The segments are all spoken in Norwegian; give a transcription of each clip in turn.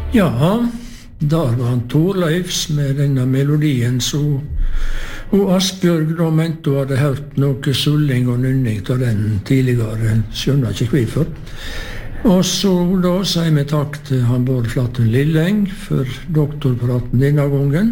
Ja, der var han Torleifs med denne melodien, så og Asbjørg da mente hun hadde hørt noe sulling og nynning av den tidligere, skjønner ikke hvorfor. Og så da sier vi takk til han Bård Flatten Lilleng for doktorpraten denne gangen.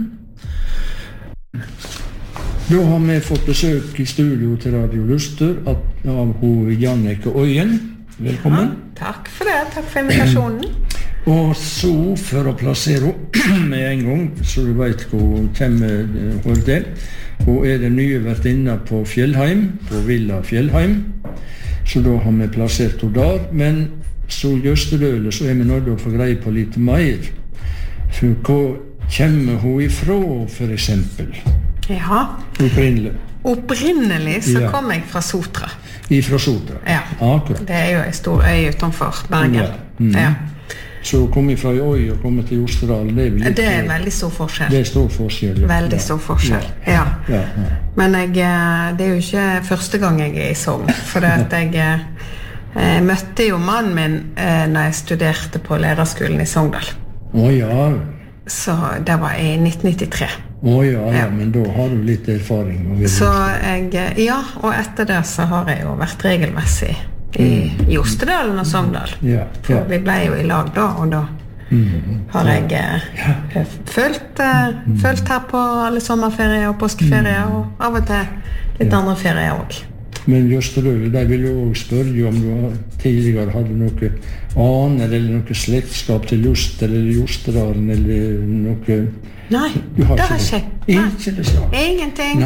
Da har vi fått besøk i studio til Radio Luster av hun Jannicke Øyen. Velkommen. Ja, takk for det, takk for invitasjonen. Og så, for å plassere henne med en gang, så du vet hvor hun kommer til. Hun den nye vertinna på Fjellheim, på Villa Fjellheim. Så da har vi plassert henne der. Men så Jøsterdøle, så vi nødt til å få greie på litt mer. For hvor kommer hun ifra, for eksempel? Ja. Opprinnelig så kom jeg fra Sotra. Ifra Sotra? Ja. Akkurat. Det jo en stor øy utenfor Bergen. Ja. Ja. Så å komme fra øy og komme til Jostedalen, det veldig stor forskjell. Det stor forskjell, ja. Veldig stor forskjell, ja. Men det jo ikke første gang jeg i Sogn, for jeg møtte jo mannen min når jeg studerte på lærerskolen i Sogndal. Ja. Så det var i 1993. Ja, men da har du litt erfaring. Så og etter det så har jeg jo vært regelmessig i Jostedalen og Sogndal. For vi ble jo i lag da, og da har jeg følt her på alle sommerferier og påskeferier, og av og til litt andre ferier også. Men Jostedøle, der vil jeg også spørre om du tidligere hadde noe aner eller noe slektskap til Luster eller Jostedalen eller noe... Nei, det har ikke. Ingenting.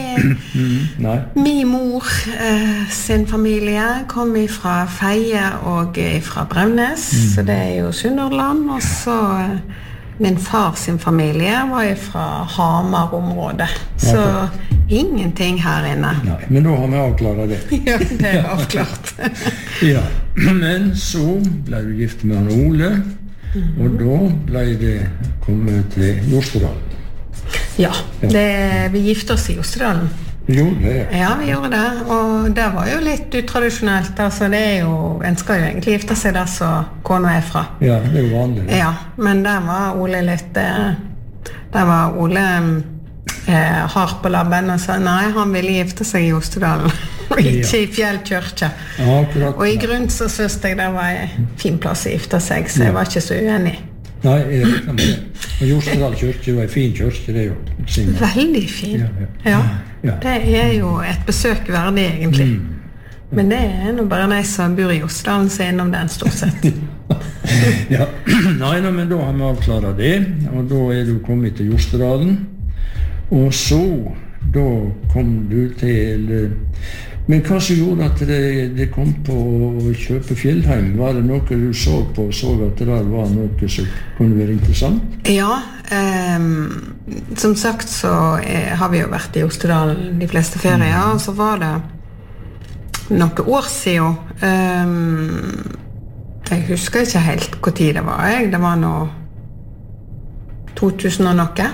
Min mor sin familie kom fra Feie og fra Braunæs, så det jo Sunnhordland, og så min far sin familie var fra Hamar-området, så ingenting her inne. Nei, men da har vi avklaret det. Ja, det avklart. Ja, men så ble du gift med han Ole, og da ble det kommet til Jostedalen. Ja, vi gifte oss i Jostedalen. Gjorde det? Ja, vi gjorde det, og det var jo litt utradisjonelt. Altså, en skal jo egentlig gifte seg der så kona fra. Ja, det jo vanlig. Ja, men der var Ole litt... Der var Ole hard på labben og sa nei, han ville gifte seg i Jostedalen, og ikke i Fjellkirke. Og i grunn så synes jeg det var en fin plass å gifte seg, så jeg var ikke så uenig. Nei, jeg vet ikke med det. Og Jostedal kyrkje var en fin kyrkje, det jo. Veldig fin. Ja. Det jo et besøk verdig, egentlig. Men det nå bare de som bor i Jostedalen, så innom den stort sett. Ja, nei, men da har vi avklaret det, og da du kommet til Jostedalen. Og så, da kom du til... Men hva som gjorde at det kom på å kjøpe Fjellheim? Var det noe du så på og så at det der var noe som kunne være interessant? Ja, som sagt så har vi jo vært i Jostedalen de fleste ferier, og så var det noen år siden. Jeg husker ikke helt hvor tid det var. Det var nå 2000 og noe.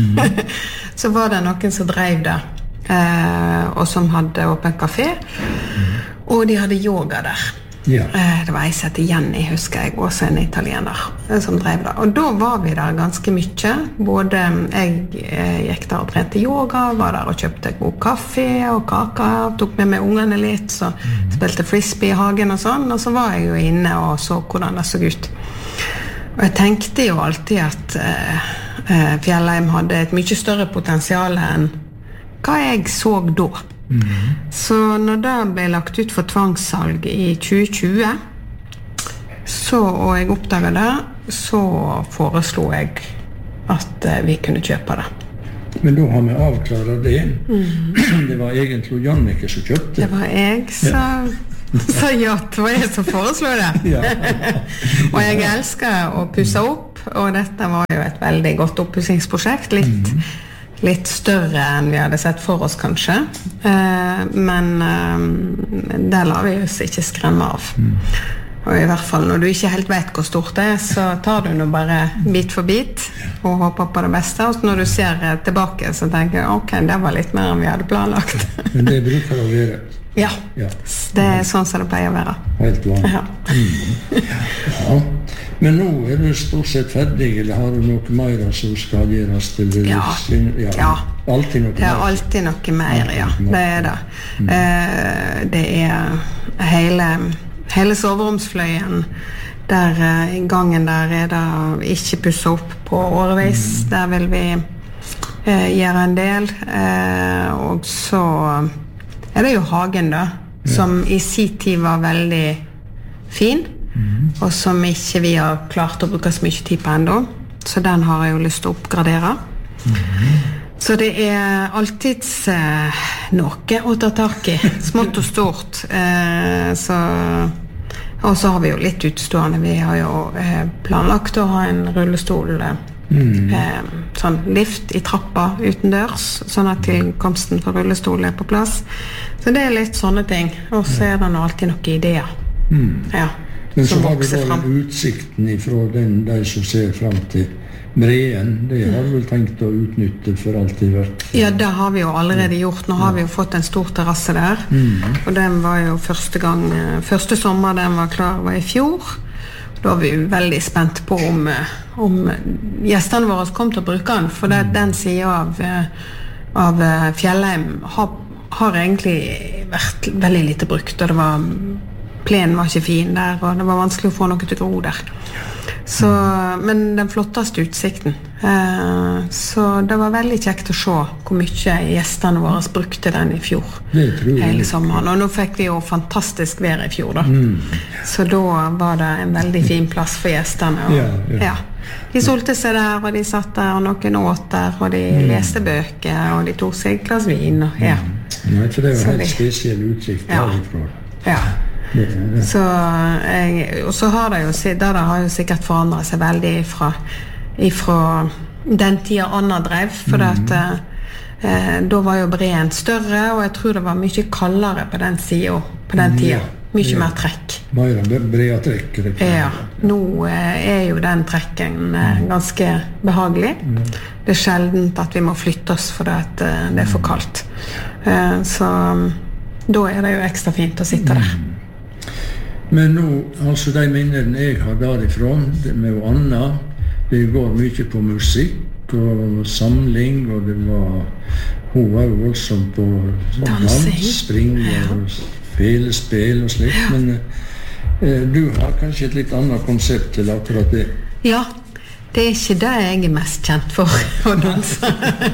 Så var det noen som drev det, og som hadde åpen kafé, og de hadde yoga der. Det var en som heter Jenny, husker jeg, også en italiener som drev det. Og da var vi der ganske mye. Både jeg gikk der og trente yoga, var der og kjøpte god kaffe og kaka, tok med meg ungene litt, så spilte frisbee i hagen og sånn, og så var jeg jo inne og så hvordan det så ut. Og jeg tenkte jo alltid at Fjellheim hadde et mye større potensial enn hva jeg så da. Så når det ble lagt ut for tvangssalg i 2020, og jeg oppdaget det, så foreslo jeg at vi kunne kjøpe det. Men da har vi avklaret det. Det var egentlig Jannicke som kjøpte. Det var jeg som... Så ja, det var jeg som foreslo det. Og jeg elsker å pusse opp, og dette var jo et veldig godt oppussingsprosjekt, litt større enn vi hadde sett for oss kanskje, men det lar vi oss ikke skremme av. Og i hvert fall når du ikke helt vet hvor stort det så tar du nå bare bit for bit og håper på det beste, og når du ser tilbake så tenker jeg, ok, det var litt mer enn vi hadde planlagt. Men det bruker å være. Ja, det sånn som det pleier å være. Helt vanlig. Ja. Men nå du stort sett ferdig, eller har du noe mer som skal gjøres til det? Ja. Alltid noe mer? Det alltid noe mer, ja. Det det. Det hele soveromsfløyen, der I gangen der det ikke pusset opp på årevis. Der vil vi gjøre en del. Og så det jo hagen da, som I sin tid var veldig fin, og som ikke vi har klart å bruke så mye tid på enda. Så den har jeg jo lyst til å oppgradere. Så det alltid noe å ta tak I, smått og stort. Og så har vi jo litt utstående. Vi har jo planlagt å ha en rullestol, sånn lift I trappa utendørs, sånn at tilkomsten for rullestol på plass. Så det litt sånne ting. Og så det nå alltid noen ideer. Ja. Men så har det vært utsikten ifra de som ser frem til Breen, det har du vel tenkt å utnytte for alltid vært? Ja, det har vi jo allerede gjort. Nå har vi jo fått en stor terrasse der, og den var jo første sommer den var klar var I fjor. Da var vi jo veldig spent på om gjestene våre kom til å bruke den, for den siden av Fjellheim har egentlig vært veldig lite brukt, og plenen var ikke fin der, og det var vanskelig å få noe til å gro der. Så, men den flotteste utsikten. Så det var veldig kjekt å se hvor mye gjestene våre brukte den I fjor. Hele sommeren. Og nå fikk vi jo fantastisk vær I fjor da. Så da var det en veldig fin plass for gjestene. Og, ja. De solte seg der, og de satt der, og noen åt der, og de leste bøker, og de tog seg et glass vin. Og, ja. Nei, for det var helt spesiell utsikt. Ja. Så og så har det jo har jo sikkert forandret seg veldig ifra den tida Anna drev, for da var jo Breen større, og jeg tror det var mye kaldere på den siden på den tida, mye mer trekk. Brea trekk. Ja, nå jo den trekken ganske behagelig. Det sjeldent at vi må flytte oss for at det for kaldt. Så da det jo ekstra fint å sitte der. Men nå, altså de minnene jeg har derifra, med Anna, det går mye på musikk og samling, og hun var jo voldsom på dans, spring og felespill og slikt, men du har kanskje et litt annet konsept til akkurat det? Ja, det ikke det jeg mest kjent for å danse.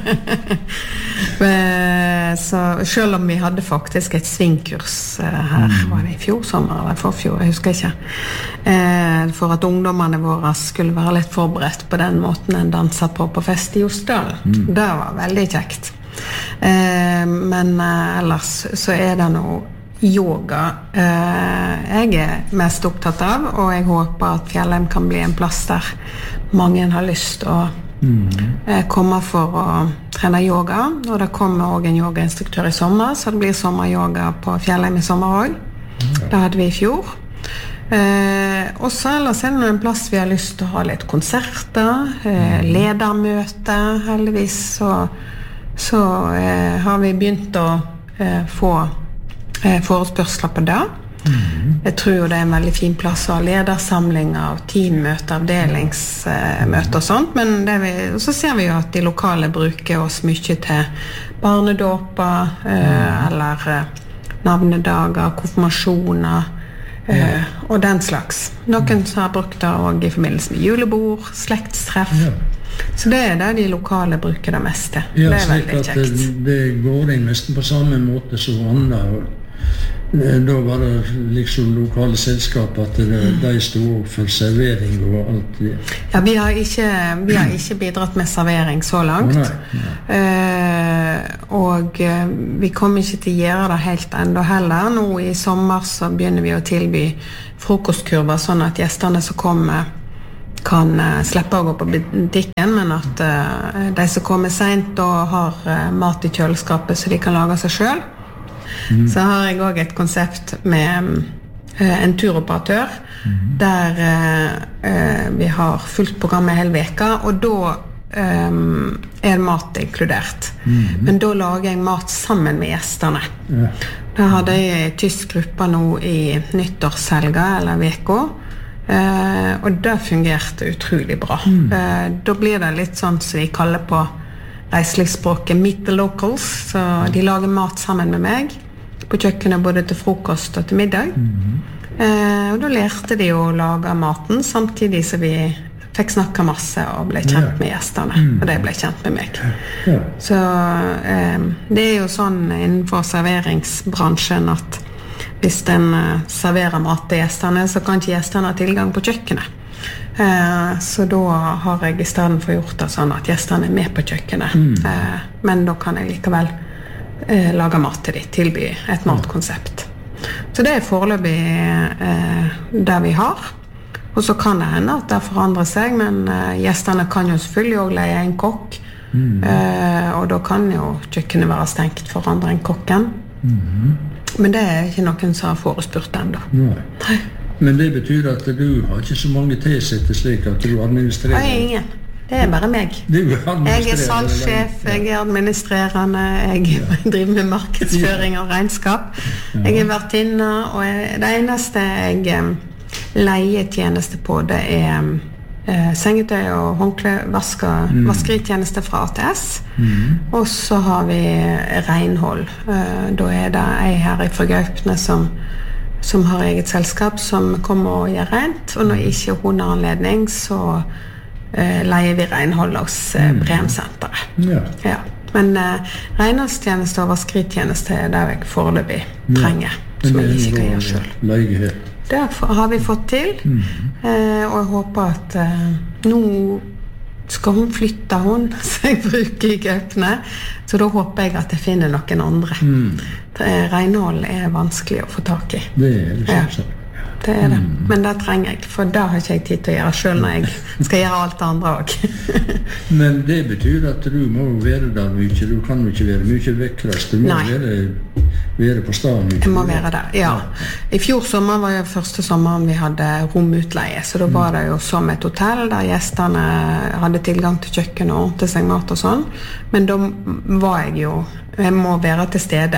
Så selv om vi hadde faktisk et svingkurs her, var det I fjor sommer eller forfjor, jeg husker ikke, for at ungdommene våre skulle være litt forberedt på den måten en danser på fest I Osdal. Det var veldig kjekt. Men ellers så det noe yoga jeg mest opptatt av, og jeg håper at Fjellheim kan bli en plass der mange har lyst til å komme for å trene yoga, og det kommer også en yogainstruktør I sommer, så det blir sommeryoga på Fjellheim I sommer også. Det hadde vi I fjor. Og så ellers det en plass vi har lyst til å ha litt konserter, ledermøter, heldigvis, så har vi begynt å få forespørsler på det. Jeg tror jo det en veldig fin plass å ha ledersamlinger, teammøter, avdelingsmøter og sånt, men så ser vi jo at de lokale bruker oss mye til barnedåper, eller navnedager, konfirmasjoner, og den slags. Noen har brukt det også I forbindelse med julebord, slektstreff. Så det det de lokale bruker det meste. Ja, det veldig kjekt. Det går inn nesten på samme måte som andre. Da var det liksom lokale selskap at de stod opp for servering og alt det. Ja, vi har ikke bidratt med servering så langt. Og vi kommer ikke til å gjøre det helt enda heller. Nå I sommer så begynner vi å tilby frokostkurver, sånn at gjestene som kommer kan slippe å gå på butikken, men at de som kommer sent og har mat I kjøleskapet så de kan lage seg selv. Så har jeg også et konsept med en turoperatør der vi har fullt program hele veka, og da mat inkludert. Men da lager jeg mat sammen med gjestene. Da hadde jeg en tysk gruppe nå I nyttårshelga eller veka, Og det fungerte utrolig bra. Da blir det litt sånn som de kaller på reiselivsspråket meet the locals, så de lager mat sammen med meg på kjøkkenet både til frokost og til middag. Og da lærte de å lage maten samtidig som vi fikk snakket masse og ble kjent med gjestene, og de ble kjent med meg. Så det jo sånn innenfor serveringsbransjen at hvis den serverer mat til gjestene, så kan ikke gjestene ha tilgang på kjøkkenet. Så da har jeg I stedet for gjort det sånn at gjestene med på kjøkkenet. Men da kan jeg likevel lage mat til dem, tilby et matkonsept. Så det foreløpig det vi har. Og så kan det hende at det forandrer seg, men gjestene kan jo selvfølgelig også leie en kokk. Og da kan jo kjøkkenet være stengt for andre enn kokken. Men det ikke noen som har forespurt enda. Nei. Men det betyr at du har ikke så mange tilsette slik at du administrerer? Nei, ingen. Det bare meg. Jeg salgssjef, jeg administrerende, jeg driver med markedsføring og regnskap. Jeg vertinne, og det eneste jeg leier tjeneste på, det sengetøy og håndkle, vaskeritjeneste fra ATS. Og så har vi renhold. Da det jeg her fra Gaupne som har eget selskap som kommer og gjør rent, og når ikke hun har anledning, så leier vi renhold hos Bremsenteret. Men renholdstjeneste og vaskeritjeneste det jeg foreløpig trenger, som jeg ikke kan gjøre selv. Det har vi fått til, og jeg håper at nå skal hun flytte så jeg bruker I Gaupne, så da håper jeg at jeg finner noen andre. Renhold vanskelig å få tak I. Det det sånn. Det det. Men det trenger jeg, for det har ikke jeg tid til å gjøre selv når jeg skal gjøre alt det andre også. Men det betyr at du må være der mye, du kan jo ikke være mye vekkrast, du må være på stedet mye. Jeg må være der, ja. I fjor sommer var jo første sommeren vi hadde romutleie, så da var det jo som et hotell der gjestene hadde tilgang til kjøkken og ordentlig seg mat og sånn, men da var jeg må være til stede.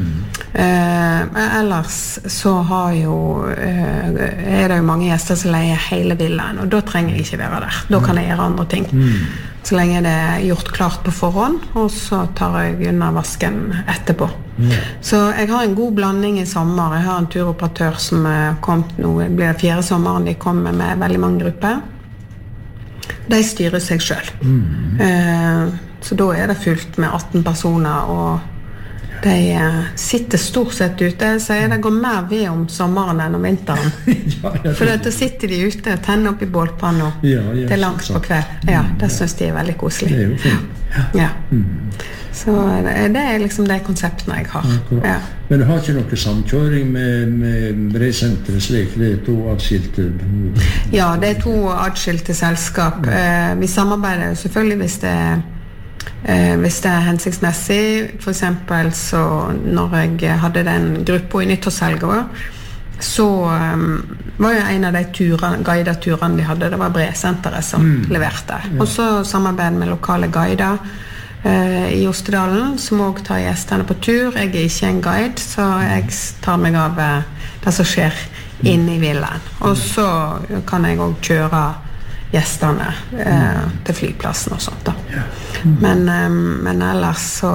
Ellers så har jo det jo mange gjester som leier hele villaen, og da trenger jeg ikke være der. Da kan jeg gjøre andre ting. Så lenge det gjort klart på forhånd, og så tar jeg unna vasken etterpå. Så jeg har en god blanding I sommer. Jeg har en turoperatør som kom nå, det blir 4. sommeren, de kommer med veldig mange grupper. De styrer seg selv. Så da det fullt med 18 personer, og de sitter stort sett ute, så det går mer ved om sommeren enn om vinteren. For da sitter de ute og tenner opp I bålpanna. Det langt på kveld. Ja, det synes de veldig koselig. Det jo fint. Så det liksom de konseptene jeg har. Men du har ikke noe samkjøring med Bremsenteret slik? Det 2 adskilte? Ja, det 2 adskilte selskap. Vi samarbeider jo selvfølgelig hvis det hensiktsmessig. For eksempel så når jeg hadde den gruppa I nyttårshelga, så var jo en av de guideturene de hadde, det var Bremsenteret som leverte. Og så samarbeidet med lokale guider I Ostedalen, som også tar gjestene på tur. Jeg ikke en guide, så jeg tar meg av det som skjer inne I villaen. Og så kan jeg også kjøre gjestene til flyplassen og sånt da. Men ellers så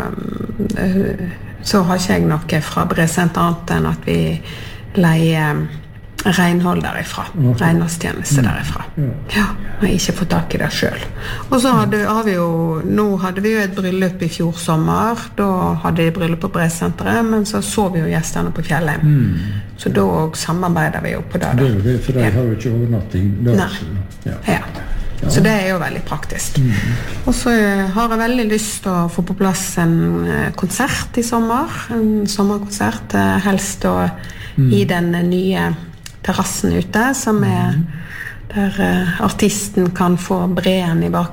har ikke jeg noe fra Bremsenteret enn at vi leier renhold derifra, renholdstjeneste derifra. Ja, jeg ikke fått tak I det selv. Og så hadde vi jo et bryllup I fjor sommer, da hadde de bryllup på Bremsenteret, men så vi jo gjestene på Fjellheim. Så da samarbeider vi jo på det. Det det, for de har jo ikke overnatting. Ja. Så det jo veldig praktisk. Og så har jeg veldig lyst til å få på plass en konsert I sommer, en sommerkonsert, helst I den nye terrassen ute, som der artisten kan få breen I bakgrunnen